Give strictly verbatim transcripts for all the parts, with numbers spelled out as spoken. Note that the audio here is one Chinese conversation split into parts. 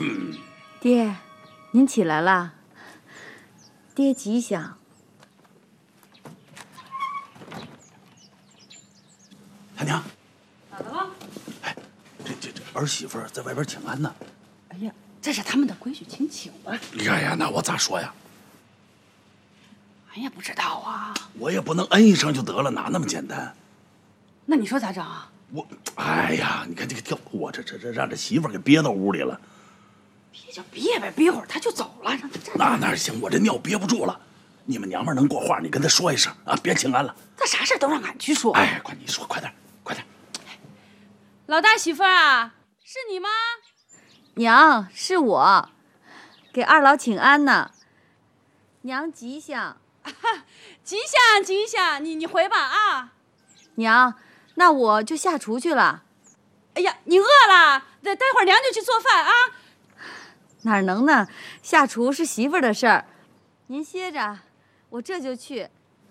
爹，您起来了。爹吉祥。 他娘， 咋的了？ 哎，这这这儿媳妇在外边请安呢。 哎呀，这是他们的规矩，请请吧。 哎呀，那我咋说呀？ 俺也不知道啊。 我也不能嗯一声就得了，哪那么简单？ 那你说咋整啊？ 我，哎呀，你看这个跳，我这这这让这媳妇给憋到屋里了。 憋就憋呗，憋会儿他就走了，让他站。 那哪行？我这尿憋不住了。你们娘们能过话，你跟她说一声啊，别请安了。 他啥事都让俺去说。 哎，快你说，快点，快点。 老大媳妇儿啊，是你吗？ 娘，是我，给二老请安呢。娘吉祥， 吉祥吉祥，你你回吧啊。 娘，那我就下厨去了。 哎呀，你饿了？待待会儿娘就去做饭啊。 哪能呢？下厨是媳妇儿的事儿，您歇着，我这就去。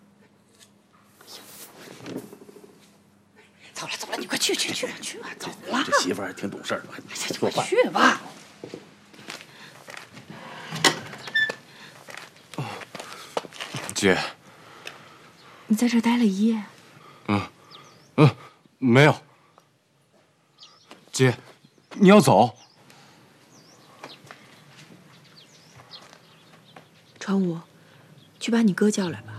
走了走了，你快去去去去吧，走了。 这媳妇儿还挺懂事儿，做饭。 去吧。 姐， 你在这儿待了一夜？ 嗯，嗯，没有。姐，你要走？ 传武，去把你哥叫来吧。